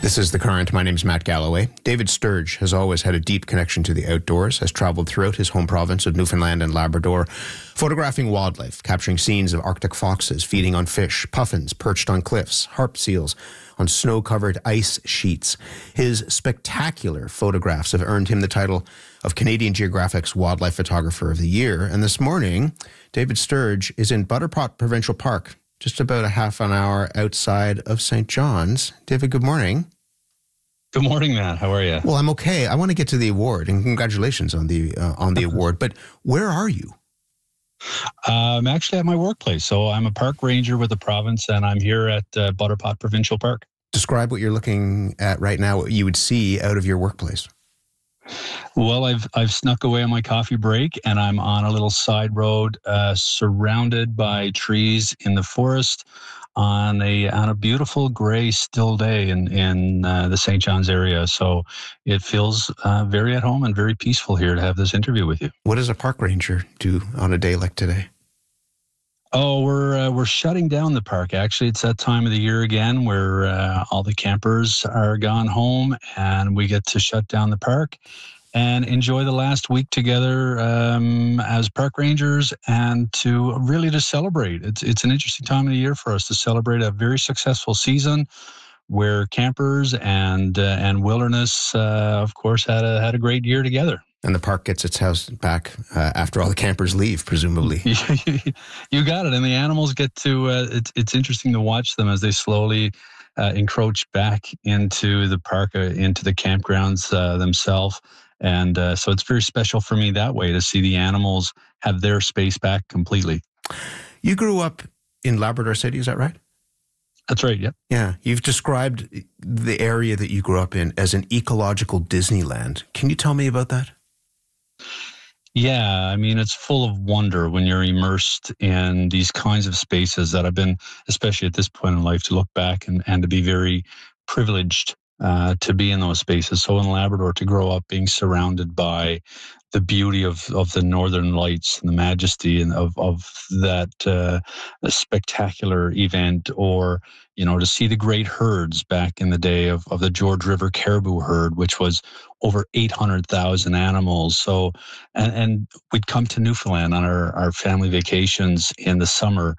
This is The Current. My name's Matt Galloway. David Sturge has always had a deep connection to the outdoors, has traveled throughout his home province of Newfoundland and Labrador, photographing wildlife, capturing scenes of Arctic foxes feeding on fish, puffins perched on cliffs, harp seals on snow-covered ice sheets. His spectacular photographs have earned him the title of Canadian Geographic's Wildlife Photographer of the Year. And this morning, David Sturge is in Butterpot Provincial Park, just about a half an hour outside of St. John's. David, good morning. Good morning, Matt. How are you? Well, I'm okay. I want to get to the award, and congratulations on the award. But where are you? I'm actually at my workplace. So I'm a park ranger with the province, and I'm here at Butterpot Provincial Park. Describe what you're looking at right now, what you would see out of your workplace. Well, I've snuck away on my coffee break, and I'm on a little side road surrounded by trees in the forest on a beautiful gray still day in the St. John's area. So it feels very at home and very peaceful here to have this interview with you. What does a park ranger do on a day like today? Oh, we're shutting down the park. Actually, it's that time of the year again where all the campers are gone home, and we get to shut down the park and enjoy the last week together as park rangers, and to really to celebrate. It's an interesting time of the year for us to celebrate a very successful season where campers and wilderness, of course, had a great year together. And the park gets its house back after all the campers leave, presumably. You got it. And the animals get to, it's interesting to watch them as they slowly encroach back into the park, into the campgrounds themselves. And so it's very special for me that way to see the animals have their space back completely. You grew up in Labrador City, is that right? That's right, yep. Yeah. You've described the area that you grew up in as an ecological Disneyland. Can you tell me about that? Yeah, I mean, it's full of wonder when you're immersed in these kinds of spaces that I've been, especially at this point in life, to look back and to be very privileged to be in those spaces. So in Labrador, to grow up being surrounded by the beauty of the Northern Lights and the majesty and of that spectacular event, or, you know, to see the great herds back in the day of the George River caribou herd, which was over 800,000 animals. So, and we'd come to Newfoundland on our family vacations in the summer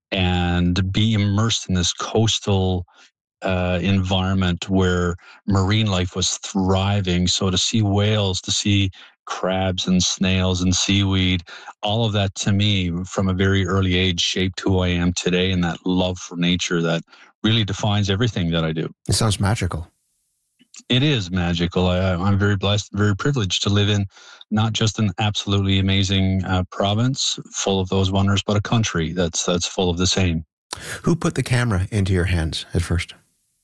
and be immersed in this coastal environment where marine life was thriving. So to see whales, to see crabs and snails and seaweed, all of that to me from a very early age shaped who I am today, and that love for nature that really defines everything that I do. It sounds magical. It is magical. I'm very blessed, very privileged to live in not just an absolutely amazing province full of those wonders, but a country that's full of the same. Who put the camera into your hands at first?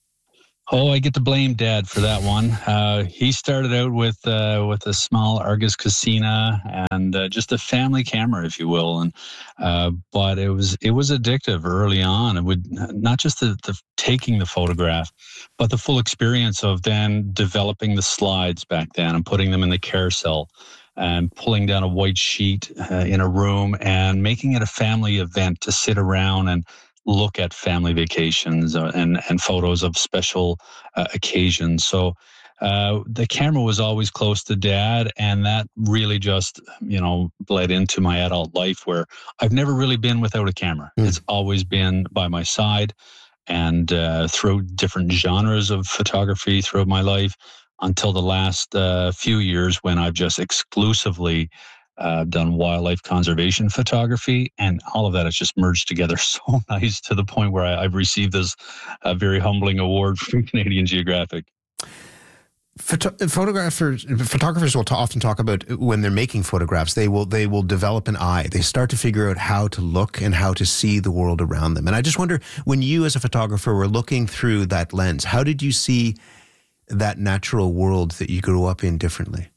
Oh, I get to blame Dad for that one. He started out with a small Argus Cassina and just a family camera, if you will. And but it was addictive early on. It would not just the taking the photograph, but the full experience of then developing the slides back then and putting them in the carousel and pulling down a white sheet in a room and making it a family event to sit around and look at family vacations and photos of special occasions. So the camera was always close to Dad, and that really just, bled into my adult life where I've never really been without a camera. It's always been by my side, and through different genres of photography throughout my life until the last few years when I've just exclusively done wildlife conservation photography, and all of that has just merged together so nice to the point where I've received this very humbling award from Canadian Geographic. Photographers will often talk about when they're making photographs, they will develop an eye. They start to figure out how to look and how to see the world around them. And I just wonder, when you as a photographer were looking through that lens, how did you see that natural world that you grew up in differently?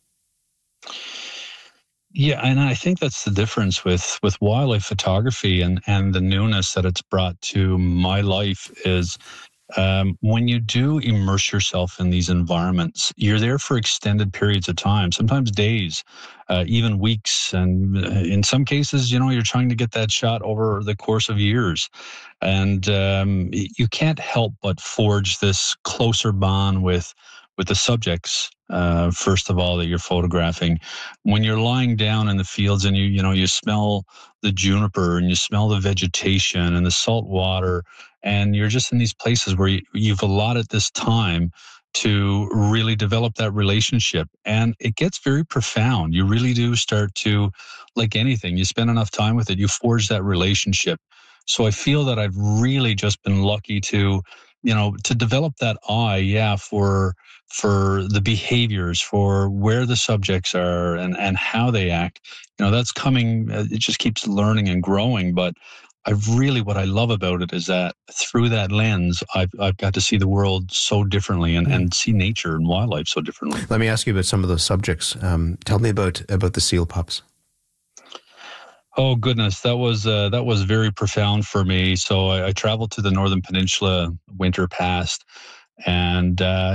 Yeah, and I think that's the difference with wildlife photography and the newness that it's brought to my life is When you do immerse yourself in these environments, you're there for extended periods of time, sometimes days, even weeks. And in some cases, you're trying to get that shot over the course of years. And you can't help but forge this closer bond with the subjects, first of all, that you're photographing. When you're lying down in the fields and you smell the juniper and you smell the vegetation and the salt water, and you're just in these places where you've allotted this time to really develop that relationship. And it gets very profound. You really do start to, like anything, you spend enough time with it, you forge that relationship. So I feel that I've really just been lucky to develop that eye, for the behaviors, for where the subjects are and how they act. That's coming, it just keeps learning and growing. But what I love about it is that through that lens, I've got to see the world so differently and see nature and wildlife so differently. Let me ask you about some of those subjects. Tell me about the seal pups. Oh goodness, that was very profound for me. So I traveled to the Northern Peninsula winter past, and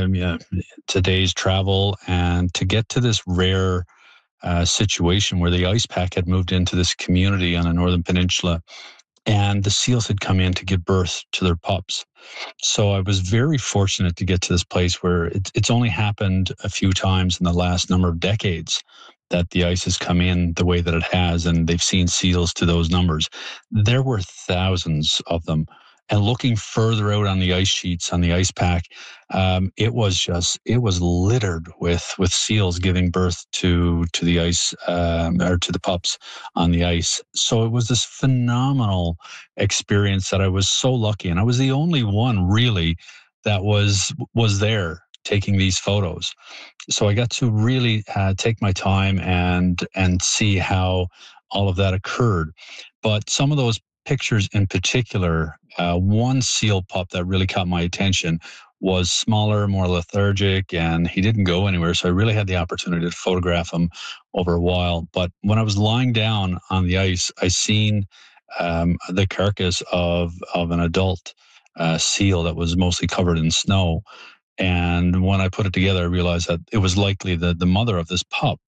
today's travel, and to get to this rare situation where the ice pack had moved into this community on the Northern Peninsula, and the seals had come in to give birth to their pups. So I was very fortunate to get to this place where it's only happened a few times in the last number of decades that the ice has come in the way that it has, and they've seen seals to those numbers. There were thousands of them. And looking further out on the ice sheets, on the ice pack, it was littered with seals giving birth to the ice, or to the pups on the ice. So it was this phenomenal experience that I was so lucky. And I was the only one really that was there taking these photos. So I got to really take my time and see how all of that occurred. But some of those pictures in particular, one seal pup that really caught my attention was smaller, more lethargic, and he didn't go anywhere. So I really had the opportunity to photograph him over a while. But when I was lying down on the ice, I seen the carcass of an adult seal that was mostly covered in snow. And when I put it together, I realized that it was likely the mother of this pup.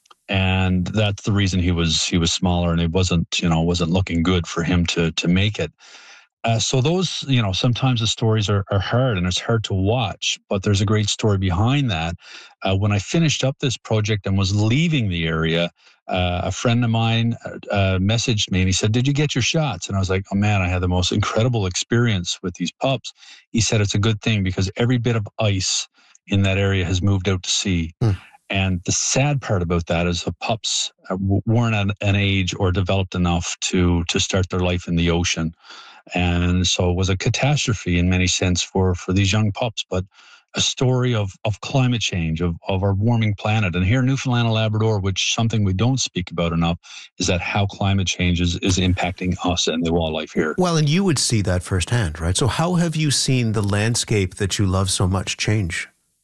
And that's the reason he was smaller, and it wasn't looking good for him to make it. So those, sometimes the stories are hard and it's hard to watch, but there's a great story behind that. When I finished up this project and was leaving the area, a friend of mine messaged me and he said, "Did you get your shots?" And I was like, "Oh man, I had the most incredible experience with these pups." He said, "It's a good thing because every bit of ice in that area has moved out to sea." And the sad part about that is the pups weren't at an age or developed enough to start their life in the ocean. And so it was a catastrophe in many sense for these young pups, but a story of climate change, of our warming planet. And here in Newfoundland and Labrador, which something we don't speak about enough, is that how climate change is impacting us and the wildlife here. Well, and you would see that firsthand, right? So how have you seen the landscape that you love so much change?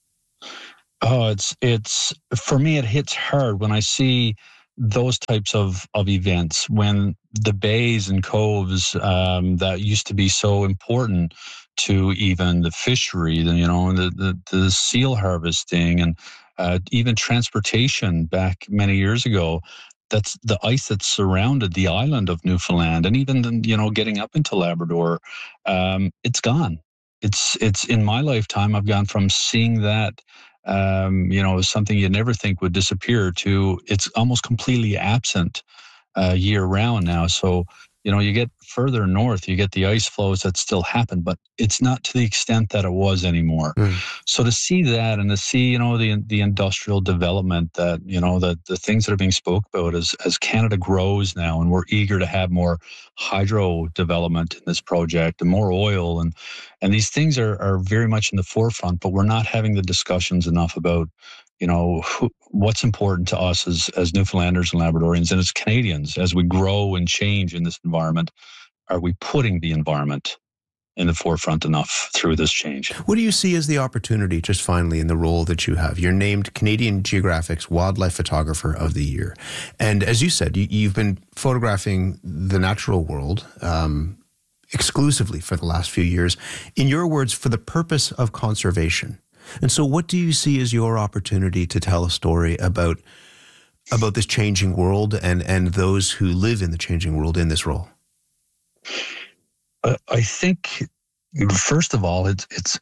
Oh, it's for me, it hits hard when I see those types of events, when the bays and coves that used to be so important to even the fishery, the seal harvesting, and even transportation back many years ago. That's the ice that surrounded the island of Newfoundland, and even getting up into Labrador, it's gone. It's in my lifetime, I've gone from seeing that something you'd never think would disappear to it's almost completely absent year round now. So, you get further north, you get the ice flows that still happen, but it's not to the extent that it was anymore. So to see that and to see, the industrial development that, the things that are being spoke about as Canada grows now, and we're eager to have more hydro development in this project and more oil, and these things are very much in the forefront, but we're not having the discussions enough about what's important to us as Newfoundlanders and Labradorians and as Canadians as we grow and change in this environment. Are we putting the environment in the forefront enough through this change? What do you see as the opportunity, just finally, in the role that you have? You're named Canadian Geographic's Wildlife Photographer of the Year. And as you said, you've been photographing the natural world exclusively for the last few years, in your words, for the purpose of conservation. And so what do you see as your opportunity to tell a story about this changing world and those who live in the changing world in this role? I think, first of all, it's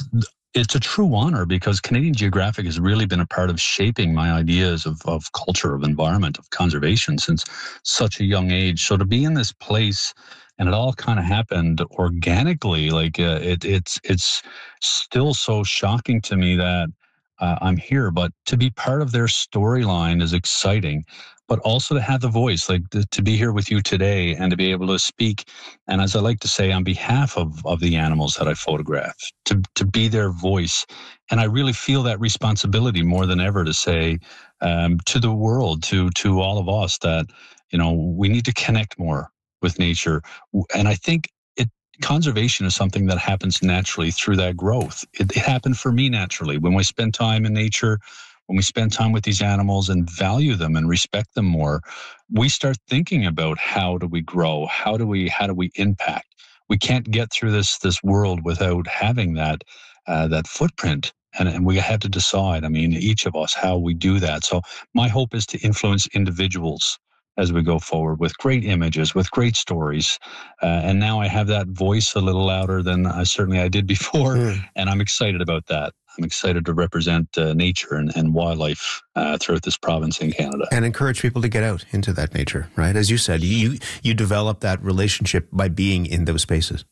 a true honor, because Canadian Geographic has really been a part of shaping my ideas of culture, of environment, of conservation since such a young age. So to be in this place, and it all kind of happened organically, like it's still so shocking to me that I'm here, but to be part of their storyline is exciting. But also to have the voice, like to be here with you today and to be able to speak, and as I like to say, on behalf of the animals that I photograph, to be their voice. And I really feel that responsibility more than ever to say to the world, to all of us, that, you know, we need to connect more with nature. And I think conservation is something that happens naturally through that growth. It happened for me naturally. When we spend time in nature, when we spend time with these animals and value them and respect them more, we start thinking about how do we grow? How do we impact? We can't get through this world without having that footprint. And we have to decide, I mean, each of us, how we do that. So my hope is to influence individuals as we go forward with great images, with great stories. And now I have that voice a little louder than I did before. And I'm excited about that. I'm excited to represent nature and wildlife throughout this province in Canada. And encourage people to get out into that nature, right? As you said, you develop that relationship by being in those spaces.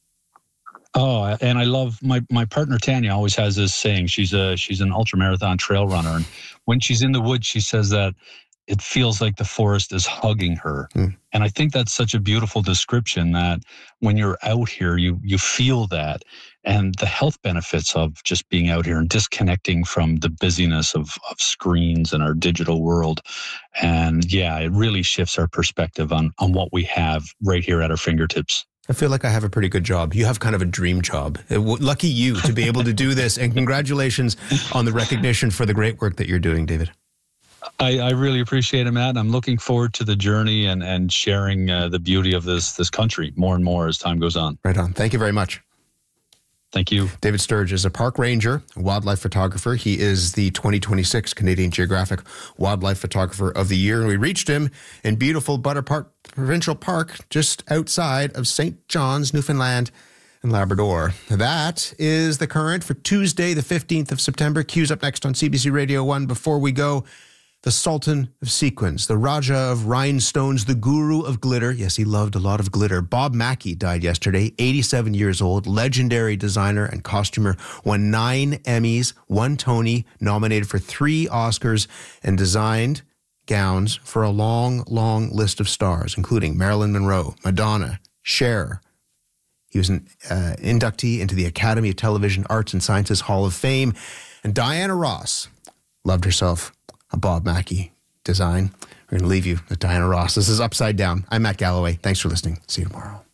Oh, and I love my partner Tanya always has this saying. She's an ultramarathon trail runner, and when she's in the woods, she says that it feels like the forest is hugging her. And I think that's such a beautiful description, that when you're out here, you feel that, and the health benefits of just being out here and disconnecting from the busyness of screens and our digital world. And yeah, it really shifts our perspective on what we have right here at our fingertips. I feel like I have a pretty good job. You have kind of a dream job. Lucky you to be able to do this. And congratulations on the recognition for the great work that you're doing, David. I really appreciate it, Matt. I'm looking forward to the journey and sharing the beauty of this country more and more as time goes on. Right on. Thank you very much. Thank you. David Sturge is a park ranger, a wildlife photographer. He is the 2026 Canadian Geographic Wildlife Photographer of the Year. And we reached him in beautiful Butter Park Provincial Park, just outside of St. John's, Newfoundland and Labrador. That is the current for Tuesday, the 15th of September. Cues up next on CBC Radio 1. Before we go, the Sultan of Sequins, the Raja of Rhinestones, the Guru of Glitter. Yes, he loved a lot of glitter. Bob Mackie died yesterday, 87 years old, legendary designer and costumer, won 9 Emmys, 1 Tony, nominated for 3 Oscars, and designed gowns for a long, long list of stars, including Marilyn Monroe, Madonna, Cher. He was an inductee into the Academy of Television Arts and Sciences Hall of Fame. And Diana Ross loved herself a Bob Mackie design. We're going to leave you with Diana Ross. This is Upside Down. I'm Matt Galloway. Thanks for listening. See you tomorrow.